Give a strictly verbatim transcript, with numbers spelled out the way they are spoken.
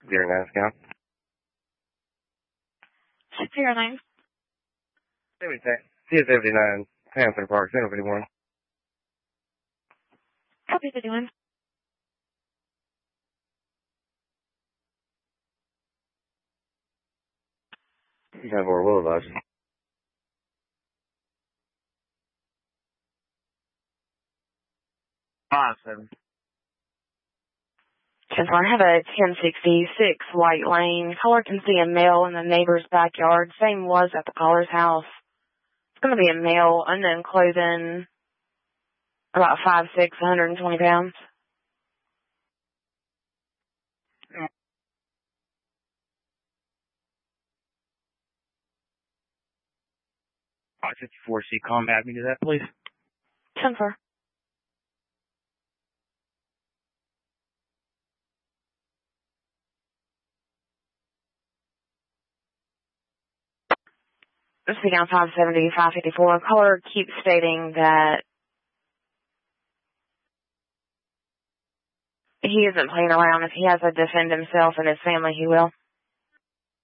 zero nine Scout. six zero nine. C S seventy-nine, Panther Park, Center fifty-one. Copy fifty-one. You have our will advise. Five seven. ten four, I have a ten sixty-six White Lane. Caller can see a male in the neighbor's backyard. Same was at the caller's house. It's going to be a male, unknown clothing, about five six, one hundred twenty pounds. five fifty-four C, combat me to that, please. ten four. Speaking on five seventy, five fifty-four, caller keeps stating that he isn't playing around. If he has to defend himself and his family, he will.